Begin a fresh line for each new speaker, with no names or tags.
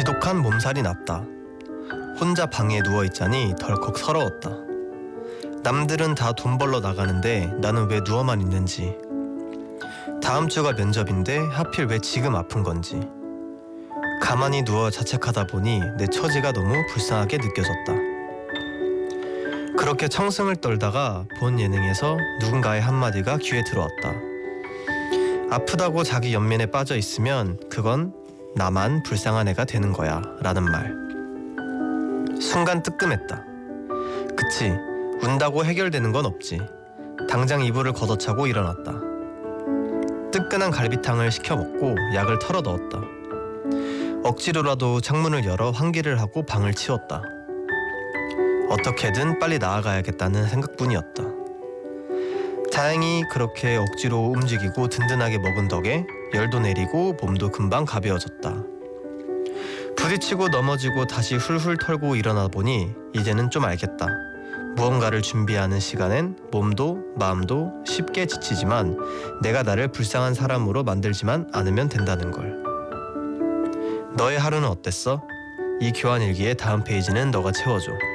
지독한 몸살이 났다. 혼자 방에 누워있자니 덜컥 서러웠다. 남들은 다 돈 벌러 나가는데 나는 왜 누워만 있는지. 다음 주가 면접인데 하필 왜 지금 아픈 건지. 가만히 누워 자책하다 보니 내 처지가 너무 불쌍하게 느껴졌다. 그렇게 청승을 떨다가 본 예능에서 누군가의 한마디가 귀에 들어왔다. 아프다고 자기 연민에 빠져 있으면 그건 나만 불쌍한 애가 되는 거야 라는 말. 순간 뜨끔했다. 그치, 운다고 해결되는 건 없지. 당장 이불을 걷어차고 일어났다. 뜨끈한 갈비탕을 시켜 먹고 약을 털어 넣었다. 억지로라도 창문을 열어 환기를 하고 방을 치웠다. 어떻게든 빨리 나아가야겠다는 생각뿐이었다. 다행히 그렇게 억지로 움직이고 든든하게 먹은 덕에 열도 내리고 몸도 금방 가벼워졌다. 부딪히고 넘어지고 다시 훌훌 털고 일어나 보니 이제는 좀 알겠다. 무언가를 준비하는 시간엔 몸도 마음도 쉽게 지치지만 내가 나를 불쌍한 사람으로 만들지만 않으면 된다는 걸. 너의 하루는 어땠어? 이 교환일기의 다음 페이지는 너가 채워줘.